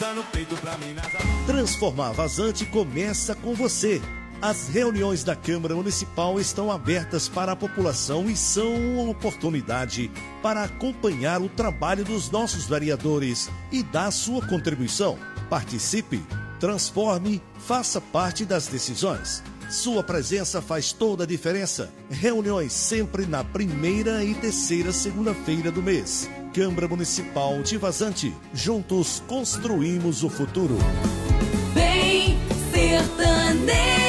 Transformar Vazante começa com você. As reuniões da Câmara Municipal estão abertas para a população e são uma oportunidade para acompanhar o trabalho dos nossos vereadores e dar sua contribuição. Participe, transforme, faça parte das decisões. Sua presença faz toda a diferença. Reuniões sempre na primeira e terceira segunda-feira do mês. Câmara Municipal de Vazante. Juntos construímos o futuro. Bem sertanejo.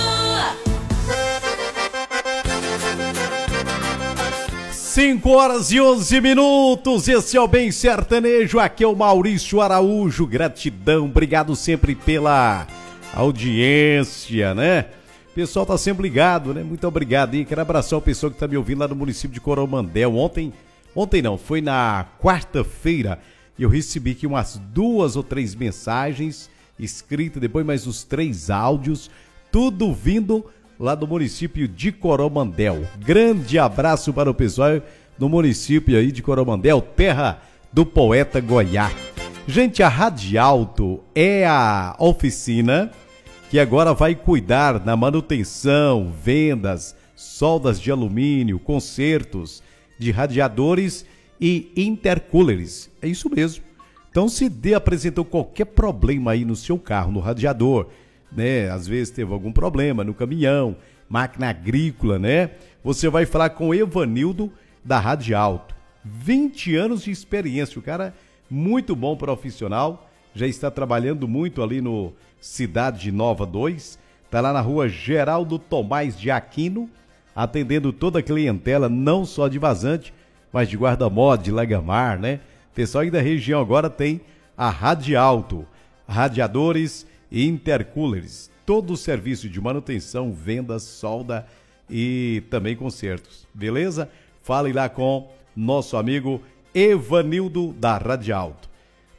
5h11. Esse é o Bem Sertanejo. Aqui é o Maurício Araújo. Gratidão, obrigado sempre pela audiência, né? O pessoal tá sempre ligado, né? Muito obrigado, hein? Quero abraçar o pessoal que tá me ouvindo lá no município de Coromandel. Ontem não, foi na quarta-feira. Eu recebi aqui umas 2 ou 3 mensagens escritas, depois mais uns 3 áudios, tudo vindo lá do município de Coromandel. Grande abraço para o pessoal do município aí de Coromandel, terra do poeta Goiá. Gente, a Radialto é a oficina que agora vai cuidar da manutenção, vendas, soldas de alumínio, consertos de radiadores e intercoolers. É isso mesmo. Então, se apresentou qualquer problema aí no seu carro, no radiador, né? Às vezes teve algum problema no caminhão, máquina agrícola, né? Você vai falar com o Evanildo da Radialto. 20 anos de experiência, o cara muito bom profissional, já está trabalhando muito ali no Cidade Nova 2, tá lá na rua Geraldo Tomás de Aquino, atendendo toda a clientela, não só de Vazante, mas de Guarda-Mod, de Lagamar, né? Pessoal aí da região agora tem a Radialto, radiadores e intercoolers, todo o serviço de manutenção, vendas, solda e também consertos, beleza? Fale lá com nosso amigo Evanildo da Radialto.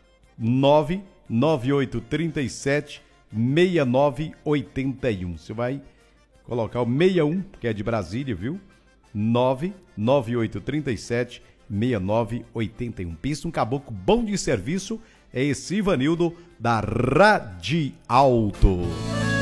99837 6981. Você vai colocar o 61, que é de Brasília, viu? 99837 6981. Pensa um caboclo bom de serviço, é esse Ivanildo da Radialto.